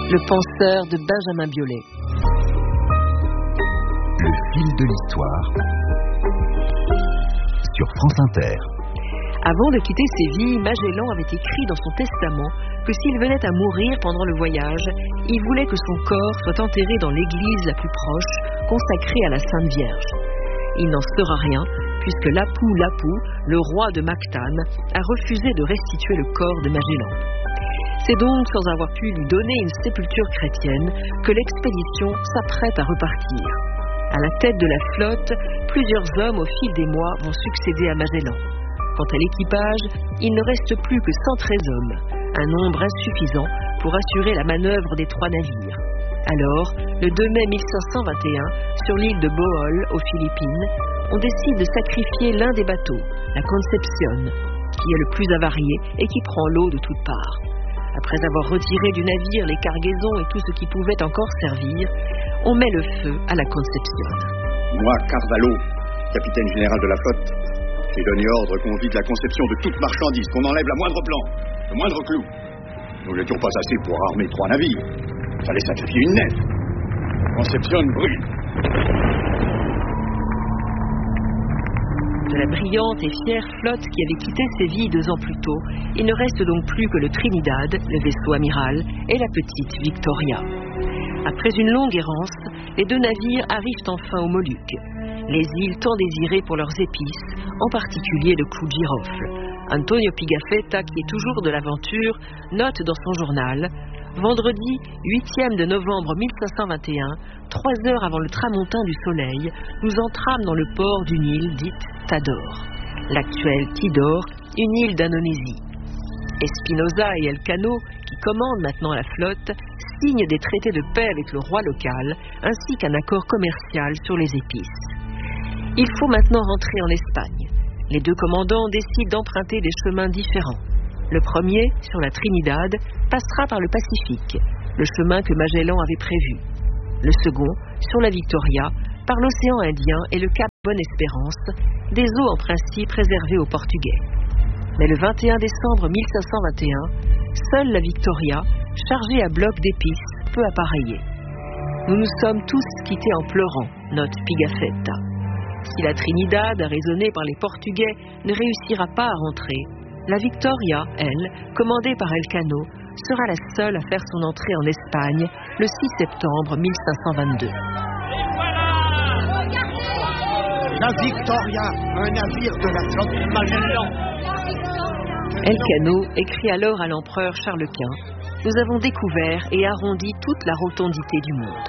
le penseur de Benjamin Biolay. Le fil de l'histoire sur France Inter. Avant de quitter Séville, Magellan avait écrit dans son testament que s'il venait à mourir pendant le voyage, il voulait que son corps soit enterré dans l'église la plus proche, consacrée à la Sainte Vierge. Il n'en sera rien, puisque Lapu Lapu, le roi de Mactan, a refusé de restituer le corps de Magellan. C'est donc sans avoir pu lui donner une sépulture chrétienne que l'expédition s'apprête à repartir. À la tête de la flotte, plusieurs hommes au fil des mois vont succéder à Magellan. Quant à l'équipage, il ne reste plus que 113 hommes, un nombre insuffisant pour assurer la manœuvre des 3 navires. Alors, le 2 mai 1521, sur l'île de Bohol, aux Philippines, on décide de sacrifier l'un des bateaux, la Concepción, qui est le plus avarié et qui prend l'eau de toutes parts. Après avoir retiré du navire les cargaisons et tout ce qui pouvait encore servir, on met le feu à la Concepción. Moi, Carvalho, capitaine général de la flotte, j'ai donné ordre qu'on vide la Concepción de toute marchandise, qu'on enlève la moindre planche, le moindre clou. Nous n'étions pas assez pour armer 3 navires. Fallait sacrifier une nef. Concepción brûle. De la brillante et fière flotte qui avait quitté Séville 2 ans plus tôt, il ne reste donc plus que le Trinidad, le vaisseau amiral, et la petite Victoria. Après une longue errance, les 2 navires arrivent enfin aux Moluques, les îles tant désirées pour leurs épices, en particulier le clou de girofle. Antonio Pigafetta, qui est toujours de l'aventure, note dans son journal: vendredi 8e de novembre 1521, 3 heures avant le tramontin du soleil, nous entrâmes dans le port d'une île dite Tador, l'actuelle Tidor, une île d'Indonésie. Espinosa et Elcano, qui commandent maintenant la flotte, signent des traités de paix avec le roi local, ainsi qu'un accord commercial sur les épices. Il faut maintenant rentrer en Espagne. Les 2 commandants décident d'emprunter des chemins différents. Le premier, sur la Trinidad, passera par le Pacifique, le chemin que Magellan avait prévu. Le second, sur la Victoria, par l'océan Indien et le cap Bonne-Espérance, des eaux en principe réservées aux Portugais. Mais le 21 décembre 1521, seule la Victoria, chargée à bloc d'épices, peut appareiller. Nous nous sommes tous quittés en pleurant, note Pigafetta. Si la Trinidad, raisonnée par les Portugais, ne réussira pas à rentrer, la Victoria, elle, commandée par Elcano, sera la seule à faire son entrée en Espagne le 6 septembre 1522. La Victoria, un navire de la flotte Magellan. Elcano écrit alors à l'empereur Charles Quint: nous avons découvert et arrondi toute la rotondité du monde.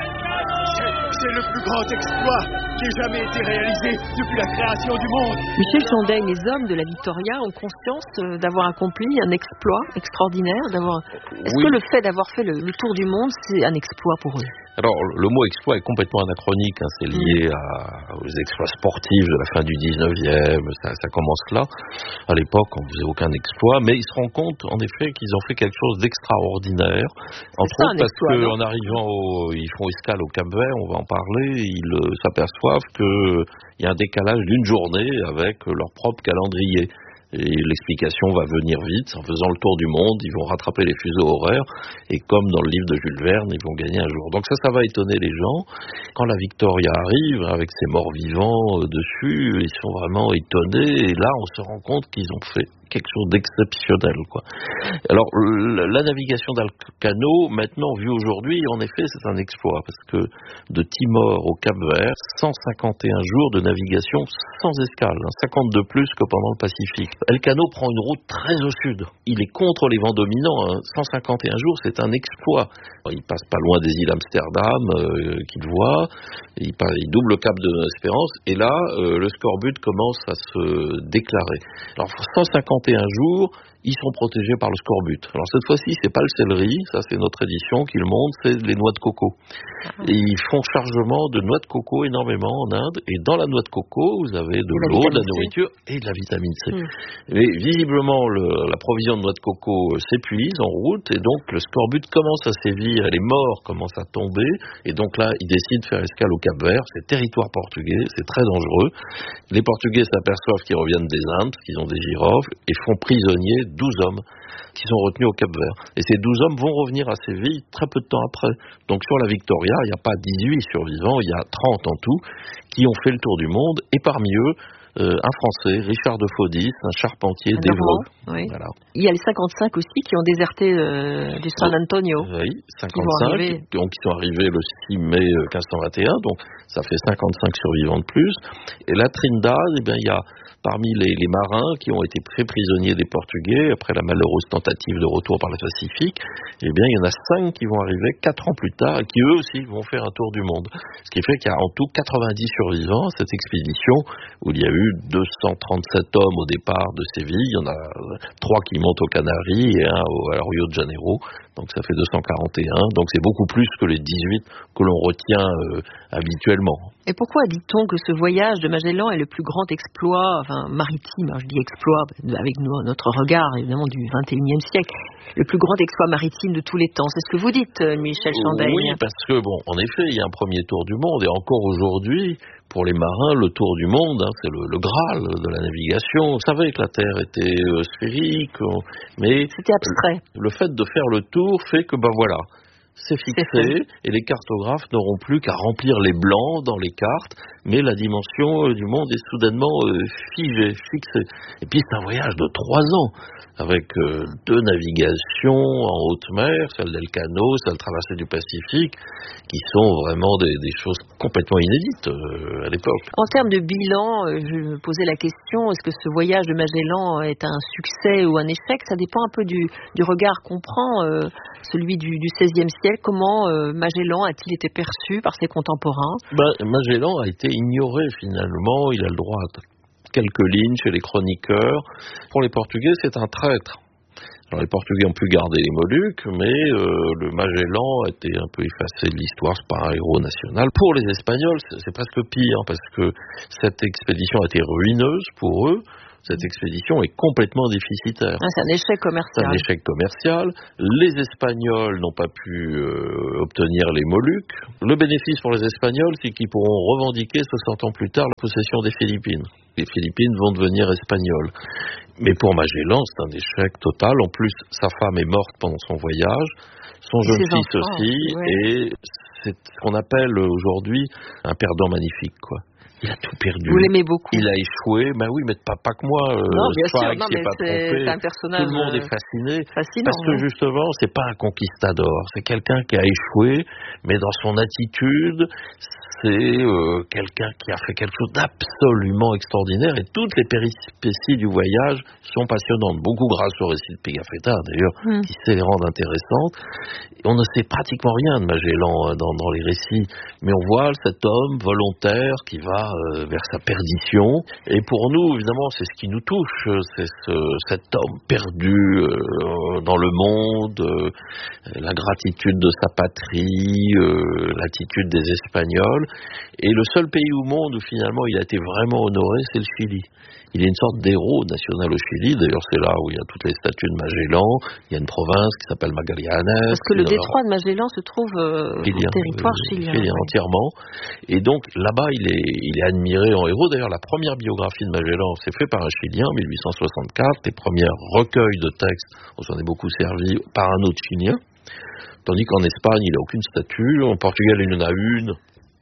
C'est le plus grand exploit qui ait jamais été réalisé depuis la création du monde. Michel Chandey, les hommes de la Victoria ont conscience d'avoir accompli un exploit extraordinaire. Est-ce que le fait d'avoir fait le tour du monde, c'est un exploit pour eux? Alors, le mot exploit est complètement anachronique, c'est lié aux exploits sportifs de la fin du 19e, ça commence là. À l'époque, on ne faisait aucun exploit, mais ils se rendent compte, en effet, qu'ils ont fait quelque chose d'extraordinaire. Entre autres, parce qu'en arrivant, ils font escale au Cap-Vert, on va en parler, ils s'aperçoivent qu'il y a un décalage d'une journée avec leur propre calendrier. Et l'explication va venir vite, en faisant le tour du monde, ils vont rattraper les fuseaux horaires, et comme dans le livre de Jules Verne, ils vont gagner un jour. Donc ça va étonner les gens. Quand la Victoria arrive, avec ses morts vivants dessus, ils sont vraiment étonnés, et là on se rend compte qu'ils ont fait quelque chose d'exceptionnel, quoi. Alors, la navigation d'Elcano, maintenant, vue aujourd'hui, en effet, c'est un exploit, parce que de Timor au Cap-Vert, 151 jours de navigation sans escale, 52 plus que pendant le Pacifique. Elcano prend une route très au sud. Il est contre les vents dominants, 151 jours, c'est un exploit. Il passe pas loin des îles Amsterdam, qu'il voit, il double le cap de Espérance, et là, le scorbut commence à se déclarer. Alors, 151 jours, ils sont protégés par le scorbut. Alors cette fois-ci, c'est pas le céleri, ça c'est notre édition qui le montre, c'est les noix de coco. Et ils font chargement de noix de coco énormément en Inde, et dans la noix de coco, vous avez de l'eau, de la nourriture et de la vitamine C. Mais visiblement, la provision de noix de coco s'épuise en route, et donc le scorbut commence à sévir, et les morts commencent à tomber, et donc là, ils décident de faire escale au Cap-Vert, c'est territoire portugais, c'est très dangereux. Les Portugais s'aperçoivent qu'ils reviennent des Indes, qu'ils ont des girofles, et font prisonniers 12 hommes qui sont retenus au Cap-Vert. Et ces 12 hommes vont revenir à Séville très peu de temps après. Donc sur la Victoria, il n'y a pas 18 survivants, il y a 30 en tout, qui ont fait le tour du monde, et parmi eux, un Français, Richard de Faudis, un charpentier d'Évreux. Oui. Voilà. Il y a les 55 aussi qui ont déserté du San Antonio. Oui, 55, qui sont arrivés le 6 mai 1521, donc ça fait 55 survivants de plus. Et la Trinidad, eh bien, il y a parmi les marins qui ont été pris prisonniers des Portugais après la malheureuse tentative de retour par le Pacifique, eh bien, il y en a 5 qui vont arriver 4 ans plus tard et qui eux aussi vont faire un tour du monde. Ce qui fait qu'il y a en tout 90 survivants à cette expédition où il y a eu 237 hommes au départ de Séville. Il y en a 3 qui montent aux Canaries et 1 à Rio de Janeiro. Donc ça fait 241. Donc c'est beaucoup plus que les 18 que l'on retient habituellement. Et pourquoi dit-on que ce voyage de Magellan est le plus grand exploit maritime, alors je dis exploit avec notre regard évidemment du XXIe siècle, le plus grand exploit maritime de tous les temps? C'est ce que vous dites, Michel Chandaigne. Oui, parce que en effet, il y a un premier tour du monde, et encore aujourd'hui, pour les marins, le tour du monde, c'est le Graal de la navigation. On savait que la Terre était sphérique, mais c'était abstrait. Le fait de faire le tour fait que voilà. C'est fixé et les cartographes n'auront plus qu'à remplir les blancs dans les cartes, mais la dimension du monde est soudainement figée, fixée. Et puis c'est un voyage de 3 ans, avec 2 navigations en haute mer, celle d'Elcano, celle traversée du Pacifique, qui sont vraiment des choses complètement inédites à l'époque. En termes de bilan, je me posais la question, est-ce que ce voyage de Magellan est un succès ou un échec? Ça dépend un peu du regard qu'on prend, celui du XVIe siècle. Comment Magellan a-t-il été perçu par ses contemporains? Magellan a été ignoré finalement, il a le droit à quelques lignes chez les chroniqueurs. Pour les Portugais, c'est un traître. Alors les Portugais ont pu garder les Moluques, mais le Magellan a été un peu effacé de l'histoire, c'est pas un héros national. Pour les Espagnols, c'est presque pire, parce que cette expédition a été ruineuse pour eux. Cette expédition est complètement déficitaire. C'est un échec commercial. C'est un échec commercial. Les Espagnols n'ont pas pu obtenir les Moluques. Le bénéfice pour les Espagnols, c'est qu'ils pourront revendiquer 60 ans plus tard la possession des Philippines. Les Philippines vont devenir espagnoles. Mais pour Magellan, c'est un échec total. En plus, sa femme est morte pendant son voyage, son jeune fils aussi, et c'est ce qu'on appelle aujourd'hui un perdant magnifique, quoi. Il a tout perdu. Vous l'aimez beaucoup. Il a échoué. Oui, mais pas que moi. Non, bien sûr. Non, mais c'est un personnage. Tout le monde est fasciné. Fascinant. Parce que justement, c'est pas un conquistador. C'est quelqu'un qui a échoué, mais dans son attitude, c'est quelqu'un qui a fait quelque chose d'absolument extraordinaire. Et toutes les péripéties du voyage sont passionnantes. Beaucoup grâce au récit de Pigafetta, d'ailleurs, qui sait les rendre intéressantes. Et on ne sait pratiquement rien de Magellan dans les récits. Mais on voit cet homme volontaire qui va vers sa perdition. Et pour nous, évidemment, c'est ce qui nous touche. C'est cet homme perdu dans le monde, la gratitude de sa patrie, l'attitude des Espagnols. Et le seul pays au monde où finalement il a été vraiment honoré, c'est le Chili. Il est une sorte d'héros national au Chili. D'ailleurs, c'est là où il y a toutes les statues de Magellan. Il y a une province qui s'appelle Magallanes. Parce que le détroit de Magellan se trouve au territoire chilien. Entièrement. Et donc, là-bas, il est admiré en héros. D'ailleurs, la première biographie de Magellan s'est faite par un Chilien en 1864. Les premiers recueils de textes, on s'en est beaucoup servi, par un autre Chilien. Tandis qu'en Espagne, il n'a aucune statue. En Portugal, il y en a une.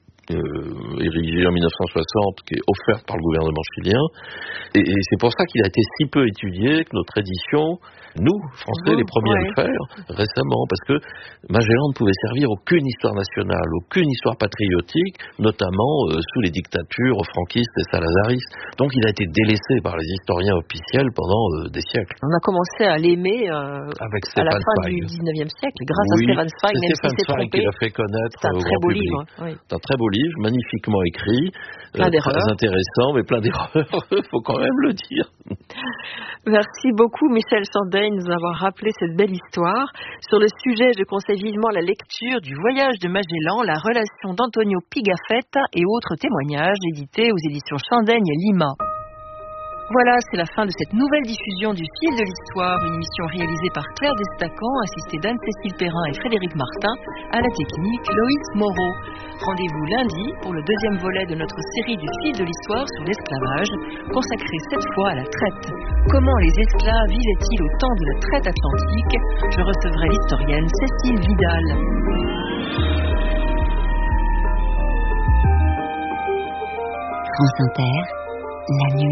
Érigée en 1960, qui est offerte par le gouvernement chilien. Et c'est pour ça qu'il a été si peu étudié que notre édition, nous, Français, les premiers à le faire, récemment, parce que Magellan ne pouvait servir aucune histoire nationale, aucune histoire patriotique, notamment sous les dictatures franquistes et salazaristes. Donc il a été délaissé par les historiens officiels pendant des siècles. On a commencé à l'aimer à la fin du 19e siècle, grâce à Stefan Zweig, même si c'est trompé. Qui l'a fait connaître c'est un très beau livre. C'est un très beau livre, magnifiquement écrit, plein d'erreurs. Très intéressant, mais plein d'erreurs, faut quand même le dire. Merci beaucoup Michel Chandaigne de nous avoir rappelé cette belle histoire. Sur le sujet, je conseille vivement la lecture du Voyage de Magellan, la relation d'Antonio Pigafetta et autres témoignages édités aux éditions Chandaigne Lima. Voilà, c'est la fin de cette nouvelle diffusion du Fil de l'Histoire, une émission réalisée par Claire Destacan, assistée d'Anne-Cécile Perrin et Frédéric Martin, à la technique Loïs Moreau. Rendez-vous lundi pour le deuxième volet de notre série du Fil de l'Histoire sur l'esclavage, consacré cette fois à la traite. Comment les esclaves vivaient-ils au temps de la traite atlantique? Je recevrai l'historienne Cécile Vidal. France Inter, la nuit.